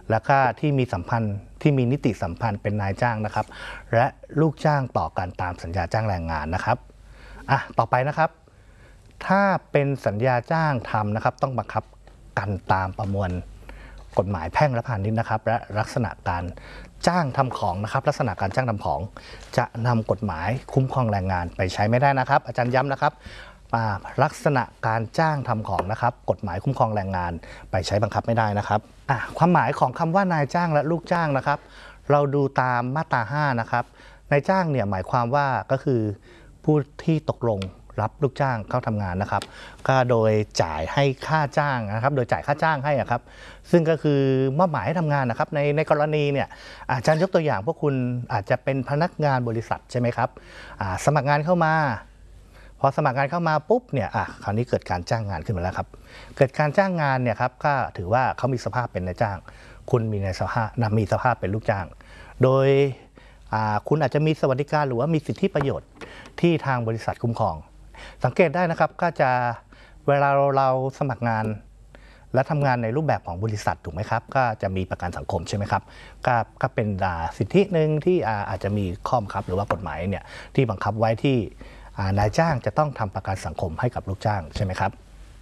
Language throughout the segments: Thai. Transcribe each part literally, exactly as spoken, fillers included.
แล้วก็ที่มีสัมพันธ์ที่มีนิติสัมพันธ์เป็นนายจ้างนะครับและลูกจ้างต่อกันตามสัญญาจ้างแรงงานนะครับอ่ะต่อไปนะครับถ้าเป็นสัญญาจ้างทำนะครับต้องบังคับกันตามประมวลกฎหมายแพ่งและพาณิชย์นะครับและลักษณะการจ้างทำของนะครับลักษณะการจ้างทำของจะนำกฎหมายคุ้มครองแรงงานไปใช้ไม่ได้นะครับอาจารย์ย้ำนะครับลักษณะการจ้างทำของนะครับกฎหมายคุ้มครองแรงงานไปใช้บังคับไม่ได้นะครับความหมายของคำว่านายจ้างและลูกจ้างนะครับเราดูตามมาตราห้านะครับนายจ้างเนี่ยหมายความว่าก็คือผู้ที่ตกลงรับลูกจ้างเข้าทำงานนะครับก็โดยจ่ายให้ค่าจ้างนะครับโดยจ่ายค่าจ้างให้ครับซึ่งก็คือมอบหมายให้ทำงานนะครับในในกรณีเนี่ยอาจารย์ยกตัวอย่างพวกคุณอาจจะเป็นพนักงานบริษัทใช่ไหมครับสมัครงานเข้ามาพอสมัครงานเข้ามาปุ๊บเนี่ยอ่ะคราวนี้เกิดการจ้างงานขึ้นมาแล้วครับเกิดการจ้างงานเนี่ยครับก็ถือว่าเขามีสภาพเป็นนายจ้างคุณมีในสภาพมีสภาพเป็นลูกจ้างโดยคุณอาจจะมีสวัสดิการหรือว่ามีสิทธิประโยชน์ที่ทางบริษัทคุ้มครองสังเกตได้นะครับก็จะเวลาเราสมัครงานและทำงานในรูปแบบของบริษัทถูกไหมครับก็จะมีประกันสังคมใช่ไหมครับก็ก็เป็นสิทธิหนึ่งที่อาจจะมีข้อบังคับหรือว่ากฎหมายเนี่ยที่บังคับไว้ที่นายจ้างจะต้องทำประกันสังคมให้กับลูกจ้างใช่ไหมครับ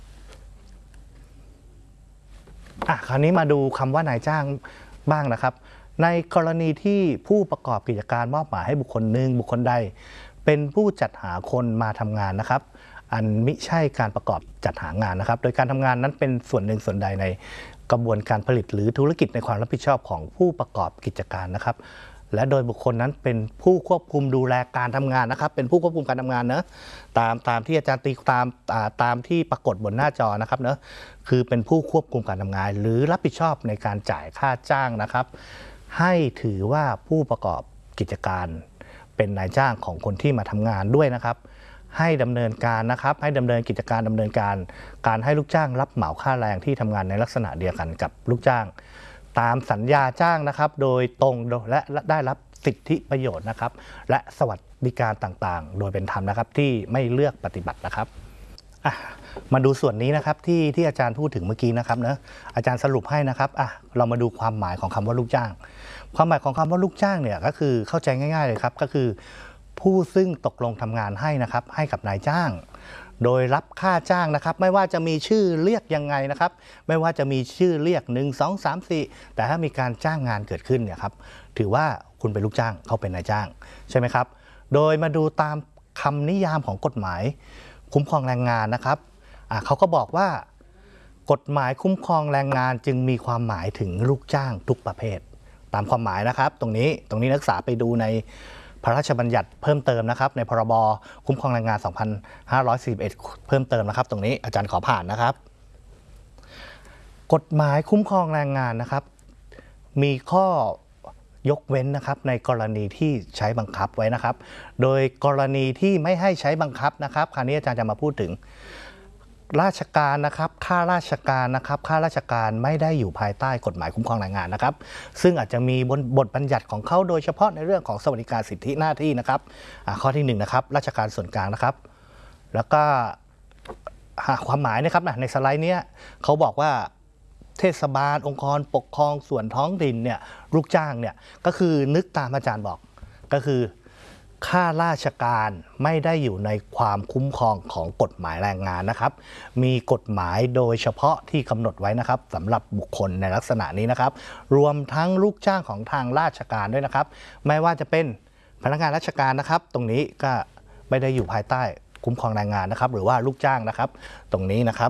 อ่ะคราวนี้มาดูคำว่านายจ้างบ้างนะครับในกรณีที่ผู้ประกอบกิจการมอบหมายให้บุคคลหนึ่งบุคคลใดเป็นผู้จัดหาคนมาทำงานนะครับอันมิใช่การประกอบจัดหางานนะครับโดยการทำงานนั้นเป็นส่วนหนึ่งส่วนใดในกระบวนการผลิตหรือธุรกิจในความรับผิดชอบของผู้ประกอบกิจการนะครับและโดยบุคคลนั้นเป็นผู้ควบคุมดูแลการทำงานนะครับเป็นผู้ควบคุมการทำงานเนอะตามตามที่อาจารย์ตีตามตามที่ปรากฏบนหน้าจอนะครับเนอะคือเป็นผู้ควบคุมการทำงานหรือรับผิดชอบในการจ่ายค่าจ้างนะครับให้ถือว่าผู้ประกอบกิจการเป็นนายจ้างของคนที่มาทำงานด้วยนะครับให้ดำเนินการนะครับให้ดำเนินกิจการดำเนินการการให้ลูกจ้างรับเหมาค่าแรงที่ทำงานในลักษณะเดียวกันกับลูกจ้างตามสัญญาจ้างนะครับโดยตรงและได้รับสิทธิประโยชน์นะครับและสวัสดิการต่างๆโดยเป็นธรรมนะครับที่ไม่เลือกปฏิบัตินะครับมาดูส่วนนี้นะครับที่ที่อาจารย์พูดถึงเมื่อกี้นะครับนะอาจารย์สรุปให้นะครับอ่ะเรามาดูความหมายของคำว่าลูกจ้างความหมายของคำว่าลูกจ้างเนี่ยก็คือเข้าใจง่ายๆเลยครับก็คือผู้ซึ่งตกลงทำงานให้นะครับให้กับนายจ้างโดยรับค่าจ้างนะครับไม่ว่าจะมีชื่อเรียกยังไงนะครับไม่ว่าจะมีชื่อเรียกหนึ่ง สอง สาม สี่แต่ถ้ามีการจ้างงานเกิดขึ้นเนี่ยครับถือว่าคุณเป็นลูกจ้างเขาเป็นนายจ้างใช่ไหมครับโดยมาดูตามคำนิยามของกฎหมายคุ้มครองแรงงานนะครับเขาก็บอกว่ากฎหมายคุ้มครองแรงงานจึงมีความหมายถึงลูกจ้างทุกประเภทตามความหมายนะครับตรงนี้ตรงนี้นักศึกษาไปดูในพระราชบัญญัติเพิ่มเติมนะครับในพรบคุ้มครองแรงงานสองพันห้าร้อยสี่สิบเอ็ดเพิ่มเติมนะครับตรงนี้อาจารย์ขอผ่านนะครับกฎหมายคุ้มครองแรงงานนะครับมีข้อยกเว้นนะครับในกรณีที่ใช้บังคับไว้นะครับโดยกรณีที่ไม่ให้ใช้บังคับนะครับคราวนี้อาจารย์จะมาพูดถึงราชการนะครับข้าราชการนะครับข้าราชการไม่ได้อยู่ภายใต้กฎหมายคุ้มครองแรงงานนะครับซึ่งอาจจะมีบทบัญญัติของเขาโดยเฉพาะในเรื่องของสวัสดิการสิทธิหน้าที่นะครับข้อที่หนึ่งนะครับราชการส่วนกลางนะครับแล้วก็ความหมายนะครับในสไลด์นี้เขาบอกว่าเทศบาลองค์กรปกครองส่วนท้องถิ่นเนี่ยลูกจ้างเนี่ยก็คือนึกตามอาจารย์บอกก็คือข้าราชการไม่ได้อยู่ในความคุ้มครองของกฎหมายแรงงานนะครับมีกฎหมายโดยเฉพาะที่กำหนดไว้นะครับสำหรับบุคคลในลักษณะนี้นะครับรวมทั้งลูกจ้างของทางราชการด้วยนะครับไม่ว่าจะเป็นพนักงานราชการนะครับตรงนี้ก็ไม่ได้อยู่ภายใต้คุ้มครองแรงงานนะครับหรือว่าลูกจ้างนะครับตรงนี้นะครับ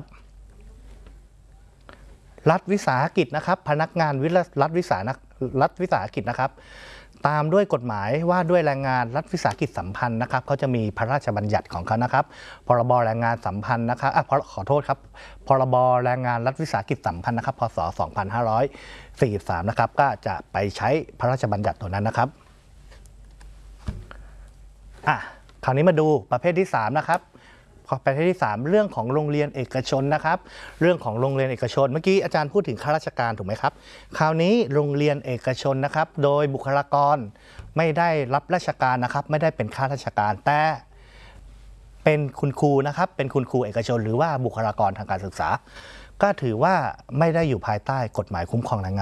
รัฐวิสาหกิจนะครับพนักงานรัฐวิสาหรัฐวิสาหกิจนะครับตามด้วยกฎหมายว่าด้วยแรงงานรัฐวิสาหกิจสัมพันธ์นะครับเขาจะมีพระราชบัญญัติของเขานะครับพรบแรงงานสัมพันธ์นะครับอ่ะขอโทษครับพรบแรงงานรัฐวิสาหกิจสัมพันธ์นะครับพศสองพันห้าร้อยสี่สิบสามนะครับก็จะไปใช้พระราชบัญญัติตัวนั้นนะครับอ่ะคราวนี้มาดูประเภทที่สามนะครับประเภทที่สามเรื่องของโรงเรียนเอกชนนะครับเรื่องของโรงเรียนเอกชนเมื่อกี้อาจารย์พูดถึงข้าราชการถูกไหมครับคราวนี้โรงเรียนเอกชนนะครับโดยบุคลากรไม่ได้รับราชการนะครับไม่ได้เป็นข้าราชการแต่เป็นคุณครูนะครับเป็นคุณครูเอกชนหรือว่าบุคลากรทางการศึกษาก็ถือว่าไม่ได้อยู่ภายใต้กฎหมายคุ้มครองแรงงาน